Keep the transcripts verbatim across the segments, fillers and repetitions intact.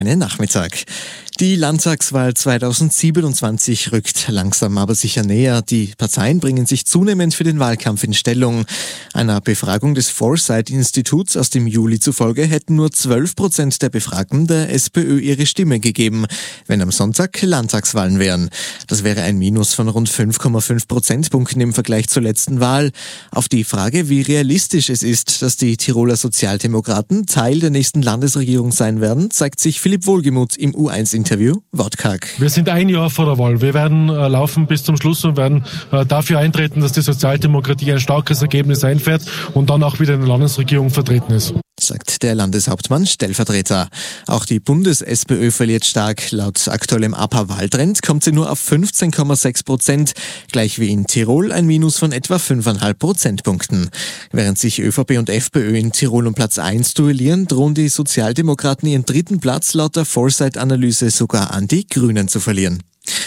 Nachmittag. Die Landtagswahl zweitausendsiebenundzwanzig rückt langsam aber sicher näher. Die Parteien bringen sich zunehmend für den Wahlkampf in Stellung. Einer Befragung des Foresight-Instituts aus dem Juli zufolge hätten nur zwölf Prozent der Befragten der SPÖ ihre Stimme gegeben, wenn am Sonntag Landtagswahlen wären. Das wäre ein Minus von rund fünf Komma fünf Prozentpunkten im Vergleich zur letzten Wahl. Auf die Frage, wie realistisch es ist, dass die Tiroler Sozialdemokraten Teil der nächsten Landesregierung sein werden, zeigt sich Philipp Wohlgemuth im U eins Interview wortkarg. Wir sind ein Jahr vor der Wahl. Wir werden äh, laufen bis zum Schluss und werden äh, dafür eintreten, dass die Sozialdemokratie ein starkes Ergebnis einfährt und dann auch wieder in der Landesregierung vertreten ist, sagt der Landeshauptmann Stellvertreter. Auch die Bundes-SPÖ verliert stark. Laut aktuellem A P A-Wahltrend kommt sie nur auf fünfzehn Komma sechs Prozent, gleich wie in Tirol ein Minus von etwa fünf Komma fünf Prozentpunkten. Während sich ÖVP und FPÖ in Tirol um Platz eins duellieren, drohen die Sozialdemokraten ihren dritten Platz laut der Foresight-Analyse sogar an die Grünen zu verlieren.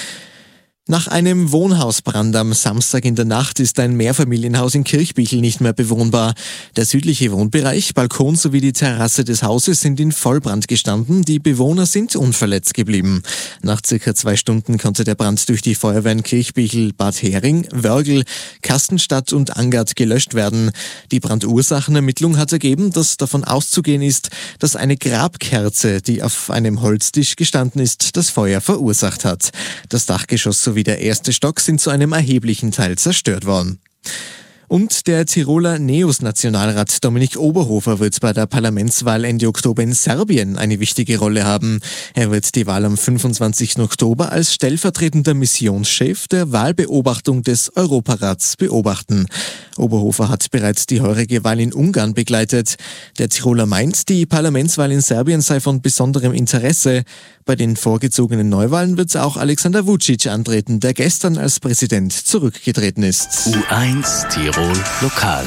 Nach einem Wohnhausbrand am Samstag in der Nacht ist ein Mehrfamilienhaus in Kirchbichl nicht mehr bewohnbar. Der südliche Wohnbereich, Balkon sowie die Terrasse des Hauses sind in Vollbrand gestanden. Die Bewohner sind unverletzt geblieben. Nach circa zwei Stunden konnte der Brand durch die Feuerwehren Kirchbichl, Bad Hering, Wörgl, Kastenstadt und Angert gelöscht werden. Die Brandursachenermittlung hat ergeben, dass davon auszugehen ist, dass eine Grabkerze, die auf einem Holztisch gestanden ist, das Feuer verursacht hat. Das Dachgeschoss sowie der erste Stock sind zu einem erheblichen Teil zerstört worden. Und der Tiroler Neos-Nationalrat Dominik Oberhofer wird bei der Parlamentswahl Ende Oktober in Serbien eine wichtige Rolle haben. Er wird die Wahl am fünfundzwanzigsten Oktober als stellvertretender Missionschef der Wahlbeobachtung des Europarats beobachten. Oberhofer hat bereits die heurige Wahl in Ungarn begleitet. Der Tiroler meint, die Parlamentswahl in Serbien sei von besonderem Interesse. Bei den vorgezogenen Neuwahlen wird auch Alexander Vucic antreten, der gestern als Präsident zurückgetreten ist. U eins Tirol Lokal.